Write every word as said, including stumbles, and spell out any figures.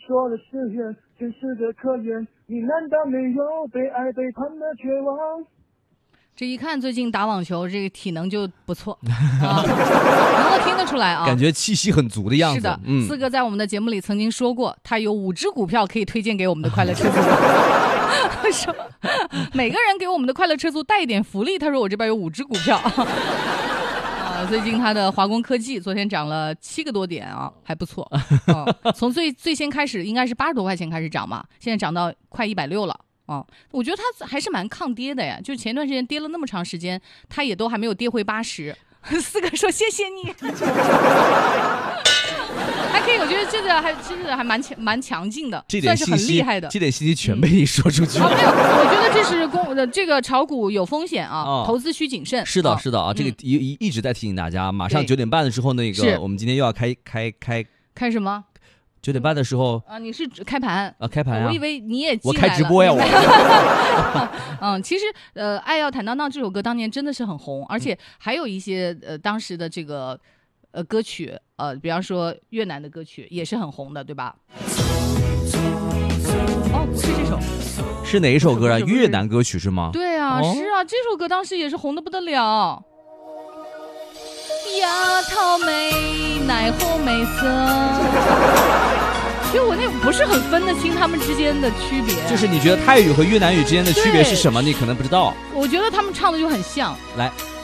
说的誓言，真实的可言。你难道没有被爱背叛的绝望？ 这一看最近打网球这个体能就不错啊，能够听得出来啊， 感觉气息很足的样子。 是的， 嗯， 四哥在我们的节目里曾经说过，他有五只股票可以推荐给我们的快乐车族。说每个人给我们的快乐车族带一点福利，他说我这边有五只股票。啊，最近他的华工科技昨天涨了七个多点啊，还不错。啊、从最最先开始应该是八十多块钱开始涨嘛，现在涨到快一百六了。哦，我觉得它还是蛮抗跌的呀，就前段时间跌了那么长时间，它也都还没有跌回八十。四哥说谢谢你，还可以，我觉得这个还其实还蛮强蛮强劲的， 这点算是很厉害的。 这点信息全被你说出去了。 嗯啊、没有，我觉得这是公的这个炒股有风险啊， 哦、 投资需谨慎。 是的， 啊、 是的啊，这个一一一直在提醒大家，马上九点半的时候，那个我们今天又要开开开开什么？ 九点半的时候啊，你是开盘啊？开盘啊！ 我以为你也我开直播呀！ 我嗯，其实呃，《爱要坦荡荡》这首歌当年真的是很红，而且还有一些呃当时的这个呃歌曲呃，比方说越南的歌曲也是很红的，对吧？哦，不是这首， 是哪一首歌啊？越南歌曲是吗？ 对啊， 哦、 是啊，这首歌当时也是红的不得了。丫头美，奶后美色。其实我那不是很分得清他们之间的区别。 就是你觉得泰语和越南语之间的区别是什么？你可能不知道。 我觉得他们唱的就很像。 来。